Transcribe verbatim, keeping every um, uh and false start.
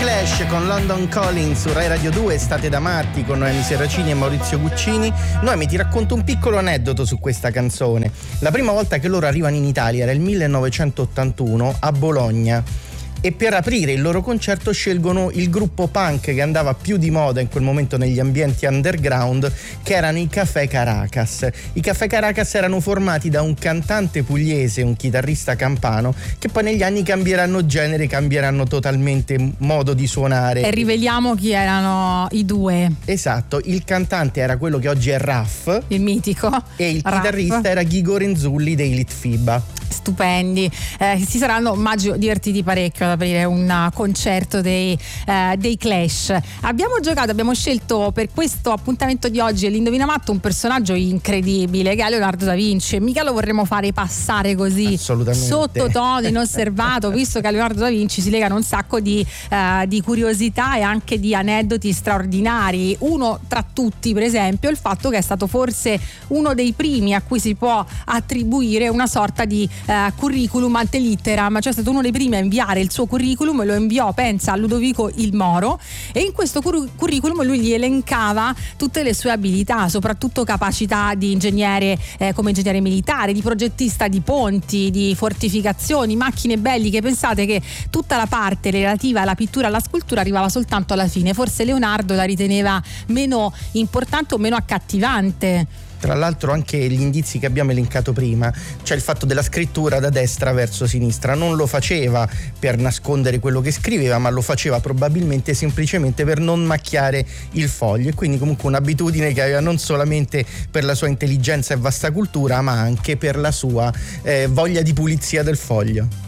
Clash con London Calling su Rai Radio due. State da matti con Noemi Serracini e Maurizio Guccini. Noemi, ti racconto un piccolo aneddoto su questa canzone. La prima volta che loro arrivano in Italia era il millenovecentottantuno a Bologna, e per aprire il loro concerto scelgono il gruppo punk che andava più di moda in quel momento negli ambienti underground, che erano i Café Caracas. I Café Caracas erano formati da un cantante pugliese e un chitarrista campano, che poi negli anni cambieranno genere, cambieranno totalmente modo di suonare. E riveliamo chi erano i due. Esatto, il cantante era quello che oggi è Raff, il mitico, e il Raff. Chitarrista era Ghigo Renzulli dei Litfiba. Stupendi, eh, si saranno, immagino, divertiti parecchio ad aprire un concerto dei, eh, dei Clash. Abbiamo giocato, abbiamo scelto per questo appuntamento di oggi l'Indovina Matto un personaggio incredibile che è Leonardo da Vinci, e mica lo vorremmo fare passare così sottotono, inosservato, visto che a Leonardo da Vinci si legano un sacco di, eh, di curiosità e anche di aneddoti straordinari. Uno tra tutti, per esempio, il fatto che è stato forse uno dei primi a cui si può attribuire una sorta di Uh, curriculum ante litteram, cioè è stato uno dei primi a inviare il suo curriculum, e lo inviò, pensa, a Ludovico il Moro, e in questo cur- curriculum lui gli elencava tutte le sue abilità, soprattutto capacità di ingegnere, eh, come ingegnere militare, di progettista di ponti, di fortificazioni, macchine belliche. Pensate che tutta la parte relativa alla pittura e alla scultura arrivava soltanto alla fine. Forse Leonardo la riteneva meno importante o meno accattivante. Tra l'altro anche gli indizi che abbiamo elencato prima, cioè il fatto della scrittura da destra verso sinistra, non lo faceva per nascondere quello che scriveva, ma lo faceva probabilmente semplicemente per non macchiare il foglio, e quindi comunque un'abitudine che aveva non solamente per la sua intelligenza e vasta cultura, ma anche per la sua eh, voglia di pulizia del foglio.